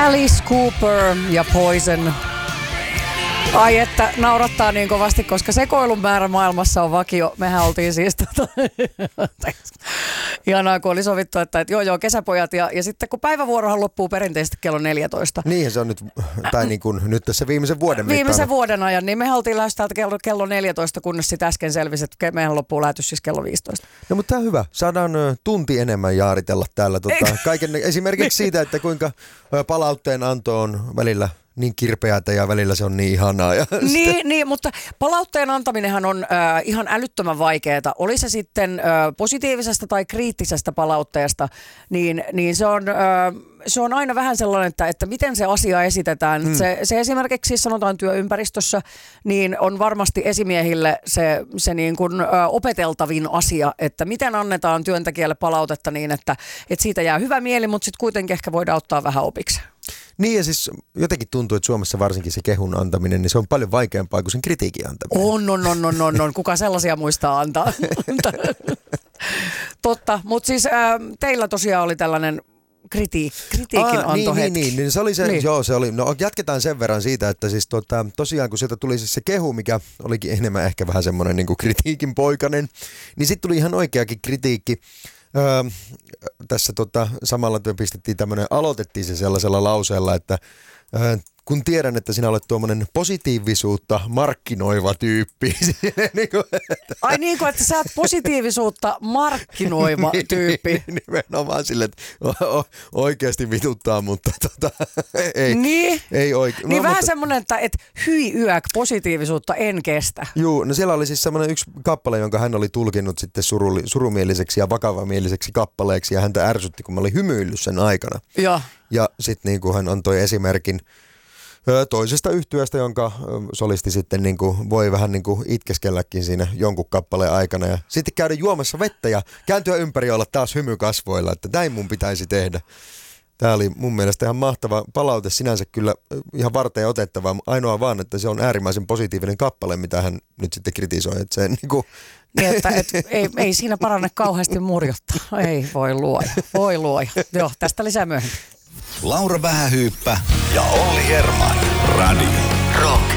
Alice Cooper ja Poison. Ai että naurattaa niin kovasti, koska sekoilun määrä maailmassa on vakio. Mehän oltiin siis ihanaa, kun oli sovittu, että joo, kesäpojat ja sitten kun päivävuorohan loppuu perinteisesti kello 14. Niin se on nyt, tai niin kuin nyt tässä viimeisen vuoden mittaana. Viimeisen vuoden ajan, niin me oltiin lähes täältä kello 14, kunnes sitten äsken selvisi, että meidän loppuu lähetys siis kello 15. No mutta tämä on hyvä. Saadaan tunti enemmän jaaritella täällä kaiken, esimerkiksi siitä, että kuinka palautteen anto on välillä niin kirpeätä ja välillä se on niin ihanaa. Niin, mutta palautteen antaminenhan on ihan älyttömän vaikeaa. Oli se sitten positiivisesta tai kriittisestä palautteesta, niin se on aina vähän sellainen, että miten se asia esitetään. Se esimerkiksi siis sanotaan työympäristössä, niin on varmasti esimiehille se niin kuin opeteltavin asia, että miten annetaan työntekijälle palautetta niin, että siitä jää hyvä mieli, mutta sitten kuitenkin ehkä voidaan ottaa vähän opiksi. Niin ja siis jotenkin tuntuu, että Suomessa varsinkin se kehun antaminen, niin se on paljon vaikeampaa kuin sen kritiikin antaminen. On. Kuka sellaisia muistaa antaa? Totta, mutta siis teillä tosiaan oli tällainen kritiikin antohetki. Niin, se oli se, niin. Joo, se oli. No jatketaan sen verran siitä, että siis tosiaan kun sieltä tuli siis se kehu, mikä olikin enemmän ehkä vähän semmoinen niin kuin kritiikin poikainen, niin sitten tuli ihan oikeakin kritiikki. Tässä samalla aloitettiin se sellaisella lauseella, että kun tiedän, että sinä olet tuommoinen positiivisuutta markkinoiva tyyppi. Ai niin kuin, että sä oot positiivisuutta markkinoiva tyyppi. Nimenomaan silleen, että oikeasti vituttaa, mutta ei. Niin, oikein. Niin vähän semmoinen, että hyi yök, positiivisuutta en kestä. Juu, no siellä oli siis semmoinen yksi kappale, jonka hän oli tulkinnut sitten surumieliseksi ja vakavamieliseksi kappaleeksi ja häntä ärsytti, kun mä olin hymyillyt sen aikana. Ja sitten niin kuin hän antoi esimerkin toisesta yhtyeestä, jonka solisti sitten niin kuin voi vähän niin kuin itkeskelläkin siinä jonkun kappaleen aikana ja sitten käydä juomassa vettä ja kääntyä ympäri ja olla taas hymy kasvoilla, että näin mun pitäisi tehdä. Tämä oli mun mielestä ihan mahtava palaute, sinänsä kyllä ihan varten otettava, ainoa vaan, että se on äärimmäisen positiivinen kappale, mitä hän nyt sitten kritisoi. Että se, niin kuin että ei siinä paranne kauheasti murjottaa, ei voi luoja. Joo, tästä lisää myöhemmin. Laura Vähähyyppä ja Olli Herman. Radio Rock.